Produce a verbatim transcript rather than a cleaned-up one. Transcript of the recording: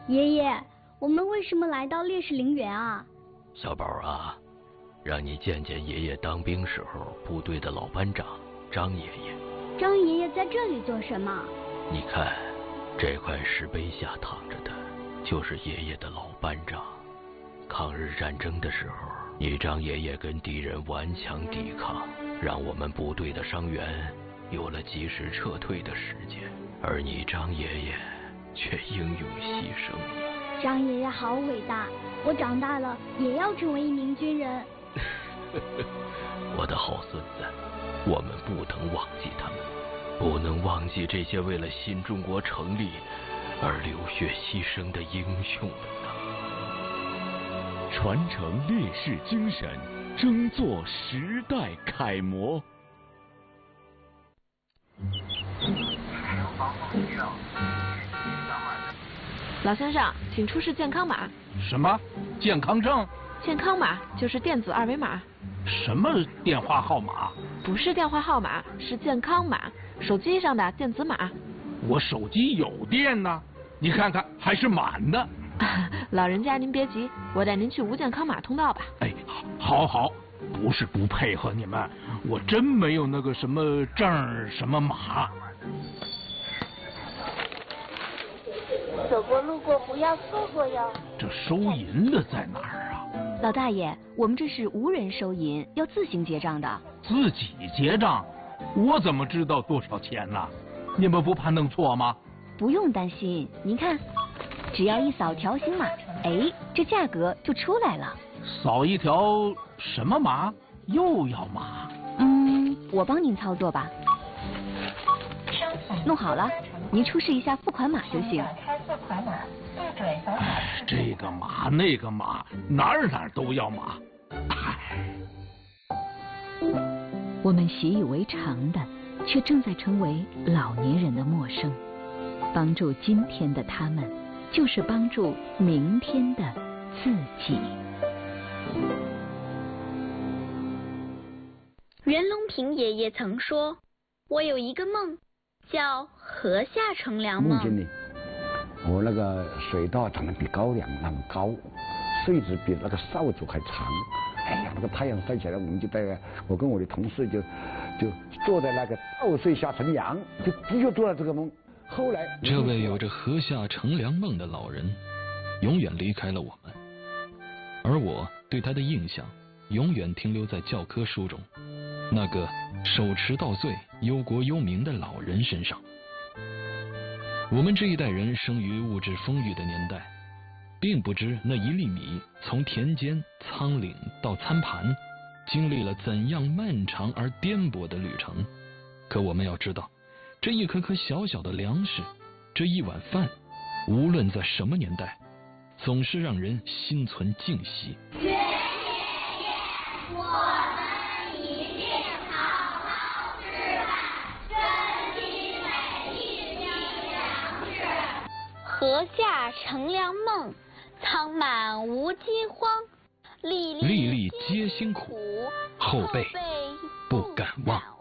爷爷，我们为什么来到烈士陵园啊？ 小宝啊，让你见见爷爷当兵时候部队的老班长张爷爷。 张爷爷在这里做什么？ 你看，这块石碑下躺着的，就是爷爷的老班长。抗日战争的时候，你张爷爷跟敌人顽强抵抗，让我们部队的伤员有了及时撤退的时间，而你张爷爷却英勇牺牲了。 张爷爷好伟大，我长大了也要成为一名军人。 我的好孙子，我们不能忘记他们，不能忘记这些为了新中国成立而流血牺牲的英雄们呐！ 传承烈士精神，争做时代楷模。 老先生，请出示健康码。 什么？健康证？ 健康码就是电子二维码。 什么电话号码？ 不是电话号码，是健康码，手机上的电子码。 我手机有电呢，你看看还是满的。 老人家您别急，我带您去无健康码通道吧。 哎，好好，不是不配合你们，我真没有那个什么证什么码。 走过路过不要错过哟。 这收银的在哪儿啊？ 老大爷，我们这是无人收银，要自行结账的。 自己结账？我怎么知道多少钱呢？你们不怕弄错吗？ 不用担心，您看，只要一扫条形码，哎，这价格就出来了。 扫一条什么码？又要码？ 嗯，我帮您操作吧。弄好了，您出示一下付款码就行。 哎，这个码那个码，哪儿哪儿都要码。 我们习以为常的，却正在成为老年人的陌生。帮助今天的他们，就是帮助明天的自己。 袁隆平爷爷曾说：“我有一个梦，叫河下乘凉梦。” 梦见呢，我那个水稻长得比高粱那么高，穗子比那个扫帚还长。哎呀，那个太阳晒起来，我们就在我跟我的同事就就坐在那个稻穗下乘凉，就只有做了这个梦。后来， 这位有着河下乘凉梦的老人，永远离开了我们，而我对他的印象永远停留在教科书中那个手持稻穗、忧国忧民的老人身上。我们这一代人生于物质丰裕的年代，并不知那一粒米从田间、仓廪到餐盘，经历了怎样漫长而颠簸的旅程。可我们要知道，这一颗颗小小的粮食，这一碗饭，无论在什么年代，总是让人心存敬惜。 岳爷爷，我们一定好好吃饭，珍惜每一粒粮食。河下乘凉梦，仓满无饥荒，粒粒粒皆辛苦，后辈不敢忘。